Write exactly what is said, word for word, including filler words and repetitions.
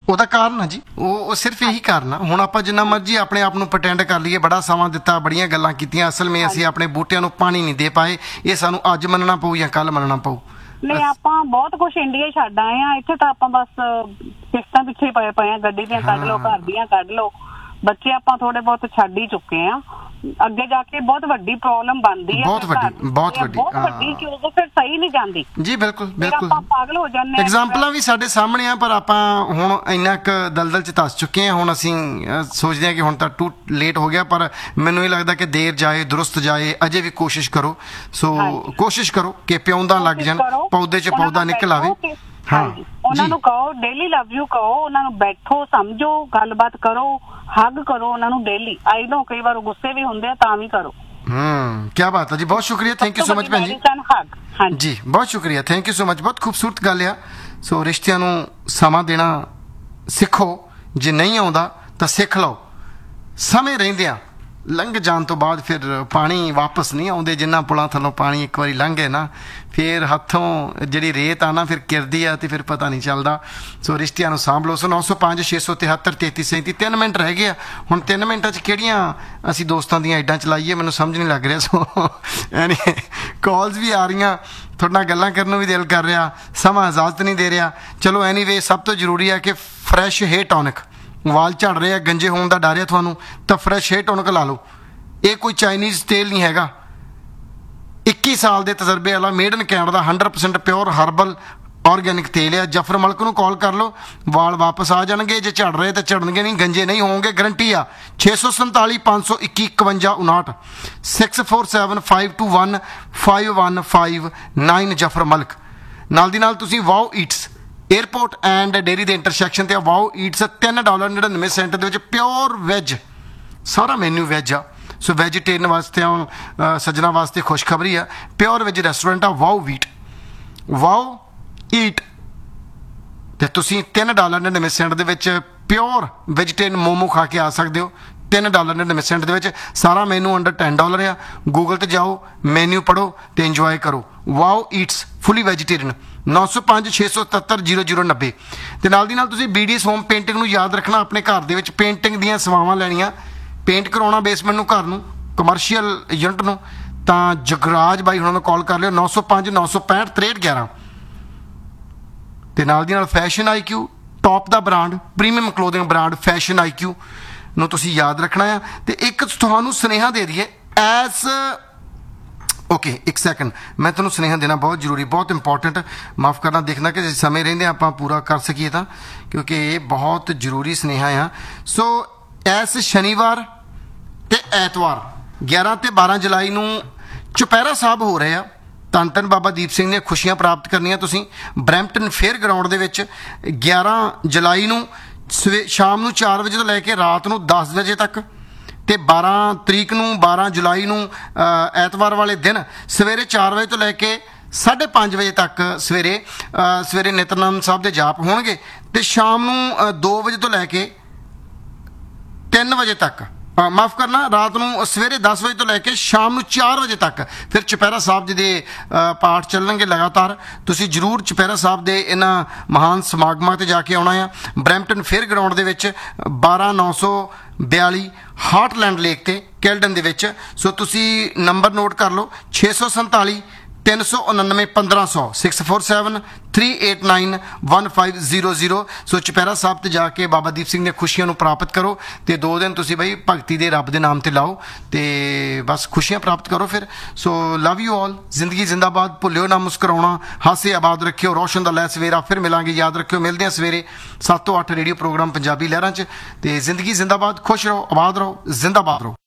ਉਹਦਾ ਕਾਰਨ ਆ ਜੀ, ਉਹ ਉਹ ਸਿਰਫ ਇਹੀ ਕਾਰਨ ਆ। ਹੁਣ ਆਪਾਂ ਜਿੰਨਾ ਮਰਜ਼ੀ ਆਪਣੇ ਆਪ ਨੂੰ ਪ੍ਰਟੈਂਡ ਕਰ ਲਈਏ, ਬੜਾ ਸਮਾਂ ਦਿੱਤਾ, ਬੜੀਆਂ ਗੱਲਾਂ ਕੀਤੀਆਂ, ਅਸਲ ਵਿੱਚ ਅਸੀਂ ਆਪਣੇ ਬੂਟਿਆਂ ਨੂੰ ਪਾਣੀ ਨਹੀਂ ਦੇ ਪਾਏ। ਇਹ ਸਾਨੂੰ ਅੱਜ ਮੰਨਣਾ ਪਊ ਜਾਂ ਕੱਲ ਮੰਨਣਾ ਪਊ। ਨਹੀਂ, ਆਪਾਂ ਬਹੁਤ ਕੁਛ ਇੰਡੀਆ ਹੀ ਛੱਡ ਆਏ ਆ। ਇੱਥੇ ਤਾਂ ਆਪਾਂ ਬਸ ਕਿਸ਼ਤਾਂ ਪਿੱਛੇ ਪਏ ਪਏ ਆ, ਗੱਡੀ ਦੀਆਂ ਕੱਢ ਲਓ, ਘਰ ਦੀਆਂ ਕੱਢ ਲਓ। ਬੱਚੇ ਆਪਾਂ ਥੋੜੇ ਬਹੁਤ ਛੱਡ ਹੀ ਚੁੱਕੇ ਆ। ਅੱਗੇ ਜਾ ਕੇ ਬਹੁਤ ਵੱਡੀ ਪ੍ਰੋਬਲਮ ਬਣਦੀ ਹੈ, ਬਹੁਤ ਵੱਡੀ ਬਹੁਤ ਵੱਡੀ ਬਹੁਤ ਵੱਡੀ, ਕਿ ਉਹ ਫਿਰ ਸਹੀ ਨਹੀਂ ਜਾਂਦੀ ਜੀ। ਬਿਲਕੁਲ ਬਿਲਕੁਲ, ਆਪਾਂ ਪਾਗਲ ਹੋ ਜਾਂਦੇ ਆ। ਐਗਜ਼ਾਮਪਲਾਂ ਵੀ ਸਾਡੇ ਸਾਹਮਣੇ ਆ, ਪਰ ਆਪਾਂ ਹੁਣ ਇੰਨਾ ਕੁ ਦਲਦਲ ਚ ਧਸ ਚੁੱਕੇ ਆ। ਹੁਣ ਅਸੀਂ ਸੋਚਦੇ ਹਾਂ ਕਿ ਹੁਣ ਤਾਂ ਟੂ ਲੇਟ ਹੋ ਗਿਆ, ਪਰ ਮੈਨੂੰ ਇਹ ਲੱਗਦਾ ਕਿ ਦੇਰ ਜਾਏ ਦੁਰਸਤ ਜਾਏ। ਅਜੇ ਵੀ ਕੋਸ਼ਿਸ਼ ਕਰੋ, ਸੋ ਕੋਸ਼ਿਸ਼ ਕਰੋ ਕਿ ਪਿਉਂਦਾ ਲੱਗ ਜਾਣ, ਪੌਦੇ ਚ ਪੌਦਾ ਨਿਕਲ ਆਵੇ। ਹਾਂ, ਉਹਨਾਂ ਨੂੰ ਕਹੋ ਡੇਲੀ ਲਵ ਯੂ ਕਹੋ, ਉਹਨਾਂ ਨੂੰ ਬੈਠੋ, ਸਮਝੋ, ਗੱਲਬਾਤ ਕਰੋ, ਹੱਗ ਕਰੋ ਉਹਨਾਂ ਨੂੰ ਡੇਲੀ। ਆਈ ਨੋ ਕਈ ਵਾਰ ਗੁੱਸੇ ਵੀ ਹੁੰਦੇ ਆ, ਤਾਂ ਵੀ ਕਰੋ। ਹਮ ਕੀ ਬਾਤ ਹੈ ਜੀ, ਬਹੁਤ ਸ਼ੁਕਰੀਆ, ਥੈਂਕ ਯੂ ਸੋ ਮਚ ਭੈਣ ਜੀ। ਜੀ ਬਹੁਤ ਸ਼ੁਕਰੀਆ, ਥੈਂਕ ਯੂ ਸੋ ਮਚ। ਬਹੁਤ ਖੂਬਸੂਰਤ ਗੱਲ ਆ। ਸੋ ਰਿਸ਼ਤਿਆਂ ਨੂੰ ਸਮਾਂ ਦੇਣਾ ਸਿੱਖੋ, ਜੇ ਨਹੀਂ ਆਉਂਦਾ ਤਾਂ ਸਿੱਖ ਲਓ। ਸਮੇਂ ਰਹਿੰਦਿਆਂ ਲੰਘ ਜਾਣ ਤੋਂ ਬਾਅਦ ਫਿਰ ਪਾਣੀ ਵਾਪਸ ਨਹੀਂ ਆਉਂਦੇ। ਜਿੰਨਾ ਪੁਲਾਂ ਥੱਲੋਂ ਪਾਣੀ ਇੱਕ ਵਾਰੀ ਲੰਘੇ ਨਾ, ਫਿਰ ਹੱਥੋਂ ਜਿਹੜੀ ਰੇਤ ਆ ਨਾ ਫਿਰ ਕਿਰਦੀ ਆ, ਤੇ ਫਿਰ ਪਤਾ ਨਹੀਂ ਚੱਲਦਾ। ਸੋ ਰਿਸ਼ਤਿਆਂ ਨੂੰ ਸਾਂਭ ਲਓ। ਸੋ ਨੌ ਸੌ ਪੰਜ ਛੇ ਸੌ ਤਿਹੱਤਰ ਤੇਤੀ ਸੈਂਤੀ ਤਿੰਨ ਮਿੰਟ ਰਹਿ ਗਏ ਆ। ਹੁਣ ਤਿੰਨ ਮਿੰਟਾਂ 'ਚ ਕਿਹੜੀਆਂ ਅਸੀਂ ਦੋਸਤਾਂ ਦੀਆਂ ਐਡਾਂ ਚਲਾਈਏ, ਮੈਨੂੰ ਸਮਝ ਨਹੀਂ ਲੱਗ ਰਿਹਾ। ਸੋ ਐਨੀ ਕਾਲਸ ਵੀ ਆ ਰਹੀਆਂ, ਤੁਹਾਡੇ ਨਾਲ ਗੱਲਾਂ ਕਰਨ ਨੂੰ ਵੀ ਦਿਲ ਕਰ ਰਿਹਾ, ਸਮਾਂ ਇਜਾਜ਼ਤ ਨਹੀਂ ਦੇ ਰਿਹਾ। ਚਲੋ ਐਨੀਵੇ, ਸਭ ਤੋਂ ਜ਼ਰੂਰੀ ਹੈ ਕਿ ਫਰੈਸ਼ ਹੇਅਰ ਟੌਨਿਕ, ਵਾਲ ਝੜ ਰਹੇ ਆ, ਗੰਜੇ ਹੋਣ ਦਾ ਡਰ ਹੈ ਤੁਹਾਨੂੰ, ਤਾਂ ਫਰੈਸ਼ ਹੇਅਰ ਟੌਨਿਕ ਲਾ ਲਓ। ਇਹ ਕੋਈ ਚਾਈਨੀਜ਼ ਤੇਲ ਨਹੀਂ ਹੈਗਾ, ਇੱਕੀ ਸਾਲ ਦੇ ਤਜਰਬੇ ਵਾਲਾ, made in Canada, hundred percent pure herbal organic ਤੇਲ ਆ। ਜਫਰ ਮਲਕ ਨੂੰ ਕਾਲ ਕਰ ਲਓ, ਵਾਲ ਵਾਪਸ ਆ ਜਾਣਗੇ। ਜੇ ਝੜ ਰਹੇ ਤਾਂ ਝੜਨਗੇ ਨਹੀਂ, ਗੰਜੇ ਨਹੀਂ ਹੋਣਗੇ, ਗਰੰਟੀ ਆ। ਛੇ ਸੌ ਸੰਤਾਲੀ ਪੰਜ ਸੌ ਇੱਕੀ ਇਕਵੰਜਾ ਉਨਾਹਠ six four seven five to one five one five nine Zafar ਮਲਕ। ਨਾਲ ਦੀ ਨਾਲ ਤੁਸੀਂ wow Eats airport and dairy ਦੇ ਇੰਟਰਸੈਕਸ਼ਨ ਤੇ ਆ। ਵਾਓ ਈਟਸ ਤਿੰਨ ਡਾਲਰ ਨੜਿਨਵੇਂ ਸੈਂਟ ਦੇ ਵਿੱਚ ਪਿਓਰ ਵੈਜ, ਸਾਰਾ ਮੈਨਿਊ ਵੈਜ ਆ। ਸੋ ਵੈਜੀਟੇਰੀਅਨ ਵਾਸਤੇ, ਸੱਜਣਾ ਵਾਸਤੇ ਖੁਸ਼ਖਬਰੀ ਆ, ਪਿਓਰ ਵੈਜ ਰੈਸਟੋਰੈਂਟ ਆ ਵਾਓ ਵੀਟ, ਵਾਓ ਈਟ। ਤੇ ਤੁਸੀਂ ਤਿੰਨ ਡਾਲਰ ਨੜਿਨਵੇਂ ਸੈਂਟ ਦੇ ਵਿੱਚ ਪਿਓਰ ਵੈਜੀਟੇਰੀਅਨ ਮੋਮੋ ਖਾ ਕੇ ਆ ਸਕਦੇ ਹੋ। ਤਿੰਨ ਡਾਲਰ ਨੜਿਨਵੇਂ ਸੈਂਟ ਦੇ ਵਿੱਚ ਸਾਰਾ ਮੈਨੂ ਅੰਡਰ ਟੈਨ ਡਾਲਰ ਆ। ਗੂਗਲ ਤੇ ਜਾਓ, ਮੈਨਿਊ ਪੜ੍ਹੋ ਤੇ ਇੰਜੋਏ ਕਰੋ। ਵਾਓ ਈਟਸ ਫੁੱਲੀ ਵੈਜੀਟੇਰੀਅਨ। ਨੌ ਸੌ ਪੰਜ ਛੇ ਸੌ ਸਤੱਤਰ ਜੀਰੋ ਜੀਰੋ ਨੱਬੇ। ਤੇ ਨਾਲ ਦੀ ਨਾਲ ਤੁਸੀਂ B D S home painting ਨੂੰ ਯਾਦ ਰੱਖਣਾ। ਆਪਣੇ ਘਰ ਦੇ ਵਿੱਚ ਪੇਂਟਿੰਗ ਦੀਆਂ ਸੇਵਾਵਾਂ ਲੈਣੀਆਂ, ਪੇਂਟ ਕਰਾਉਣਾ ਬੇਸਮੈਂਟ ਨੂੰ, ਘਰ ਨੂੰ, ਕਮਰਸ਼ੀਅਲ ਯੂਨਿਟ ਨੂੰ, ਤਾਂ ਜਗਰਾਜ ਬਾਈ ਉਹਨਾਂ ਨੂੰ ਕਾਲ ਕਰ ਲਿਓ। ਨੌ ਸੌ ਪੰਜ ਨੌ ਸੌ ਪੈਂਹਠ ਤ੍ਰੇਹਠ ਗਿਆਰਾਂ। ਤੇ ਨਾਲ ਦੀ ਨਾਲ ਫੈਸ਼ਨ ਆਈ ਕਿਊ, ਟੌਪ ਦਾ brand, premium clothing brand fashion ਆਈ ਕਿਊ ਨੂੰ ਤੁਸੀਂ ਯਾਦ ਰੱਖਣਾ ਆ। ਤੇ ਇੱਕ ਤੁਹਾਨੂੰ ਸੁਨੇਹਾ ਦੇ ਦਈਏ ਐਸ ਓਕੇ, ਇੱਕ ਸੈਕਿੰਡ, ਮੈਂ ਤੁਹਾਨੂੰ ਸੁਨੇਹਾ ਦੇਣਾ ਬਹੁਤ ਜ਼ਰੂਰੀ, ਬਹੁਤ ਇੰਪੋਰਟੈਂਟ। ਮਾਫ ਕਰਨਾ, ਦੇਖਣਾ ਕਿ ਸਮੇਂ ਰਹਿੰਦੇ ਆਪਾਂ ਪੂਰਾ ਕਰ ਸਕੀਏ ਤਾਂ, ਕਿਉਂਕਿ ਇਹ ਬਹੁਤ ਜ਼ਰੂਰੀ ਸੁਨੇਹਾ ਆ। ਸੋ ਇਸ ਸ਼ਨੀਵਾਰ ਤੇ ਐਤਵਾਰ ਗਿਆਰਾਂ ਤੇ ਬਾਰਾਂ ਜੁਲਾਈ ਨੂੰ ਚੁਪਹਿਰਾ ਸਾਹਿਬ ਹੋ ਰਹੇ ਆ। ਧੰਨ ਧੰਨ ਬਾਬਾ ਦੀਪ ਸਿੰਘ ਦੀਆਂ ਖੁਸ਼ੀਆਂ ਪ੍ਰਾਪਤ ਕਰਨੀਆਂ ਤੁਸੀਂ ਬਰੈਂਪਟਨ ਫੇਅਰ ਗਰਾਊਂਡ ਦੇ ਵਿੱਚ ਗਿਆਰਾਂ ਜੁਲਾਈ ਨੂੰ ਸਵੇ ਸ਼ਾਮ ਨੂੰ ਚਾਰ ਵਜੇ ਤੋਂ ਲੈ ਕੇ ਰਾਤ ਨੂੰ ਦਸ ਵਜੇ ਤੱਕ, ਤੇ ਬਾਰਾਂ ਤਰੀਕ ਨੂੰ ਬਾਰਾਂ ਜੁਲਾਈ ਨੂੰ ਐਤਵਾਰ ਵਾਲੇ ਦਿਨ ਸਵੇਰੇ ਚਾਰ ਵਜੇ ਤੋਂ ਲੈ ਕੇ ਸਾਢੇ ਪੰਜ ਵਜੇ ਤੱਕ ਸਵੇਰੇ ਸਵੇਰੇ ਨਿਤਨੇਮ ਸਾਹਿਬ ਦੇ ਜਾਪ ਹੋਣਗੇ। ਤੇ ਸ਼ਾਮ ਨੂੰ ਦੋ ਵਜੇ ਤੋਂ ਲੈ ਕੇ ਤਿੰਨ ਵਜੇ ਤੱਕ, ਮਾਫ ਕਰਨਾ, ਰਾਤ ਨੂੰ ਸਵੇਰੇ ਦਸ ਵਜੇ ਤੋਂ ਲੈ ਕੇ ਸ਼ਾਮ ਨੂੰ ਚਾਰ ਵਜੇ ਤੱਕ ਫਿਰ ਚੁਪਹਿਰਾ ਸਾਹਿਬ ਜੀ ਦੇ ਪਾਠ ਚੱਲਣਗੇ ਲਗਾਤਾਰ। ਤੁਸੀਂ ਜ਼ਰੂਰ ਚੁਪਹਿਰਾ ਸਾਹਿਬ ਦੇ ਇਹਨਾਂ ਮਹਾਨ ਸਮਾਗਮਾਂ 'ਤੇ ਜਾ ਕੇ ਆਉਣਾ ਆ। ਬਰੈਂਪਟਨ ਫੇਅਰ ਗਰਾਊਂਡ ਦੇ ਵਿੱਚ ਬਾਰਾਂ ਨੌ ਸੌ ਬਿਆਲੀ ਹਾਰਟਲੈਂਡ ਲੇਕ ਤੇ ਕੈਲਡਨ ਦੇ ਵਿੱਚ। ਸੋ ਤੁਸੀਂ ਨੰਬਰ ਨੋਟ ਕਰ ਲਓ, ਛੇ ਸੌ ਸੰਤਾਲੀ ਤਿੰਨ ਸੌ ਉਣਾਨਵੇਂ ਪੰਦਰਾਂ ਸੌ six four seven three eight nine one five zero zero. ਸੋ ਚੁਪਹਿਰਾ ਸਾਹਿਬ 'ਤੇ ਜਾ ਕੇ ਬਾਬਾ ਦੀਪ ਸਿੰਘ ਦੀਆਂ ਖੁਸ਼ੀਆਂ ਨੂੰ ਪ੍ਰਾਪਤ ਕਰੋ। ਤੇ ਦੋ ਦਿਨ ਤੁਸੀਂ ਬਈ ਭਗਤੀ ਦੇ ਰੱਬ ਦੇ ਨਾਮ 'ਤੇ ਲਾਓ ਤੇ ਬਸ ਖੁਸ਼ੀਆਂ ਪ੍ਰਾਪਤ ਕਰੋ ਫਿਰ। ਸੋ ਲਵ ਯੂ ਆਲ। ਜ਼ਿੰਦਗੀ ਜ਼ਿੰਦਾਬਾਦ। ਭੁੱਲਿਓ ਨਾ ਮੁਸਕਰਾਉਣਾ, ਹਾਸੇ ਆਬਾਦ ਰੱਖਿਓ, ਰੋਸ਼ਨ ਦਾ ਲੈ ਸਵੇਰਾ। ਫਿਰ ਮਿਲਾਂਗੇ, ਯਾਦ ਰੱਖਿਓ, ਮਿਲਦੇ ਹਾਂ ਸਵੇਰੇ ਸੱਤ ਤੋਂ ਅੱਠ ਰੇਡੀਓ ਪ੍ਰੋਗਰਾਮ ਪੰਜਾਬੀ ਲਹਿਰਾਂ 'ਚ। ਤੇ ਜ਼ਿੰਦਗੀ ਜ਼ਿੰਦਾਬਾਦ। ਖੁਸ਼ ਰਹੋ, ਆਬਾਦ ਰਹੋ, ਜ਼ਿੰਦਾਬਾਦ ਰਹੋ।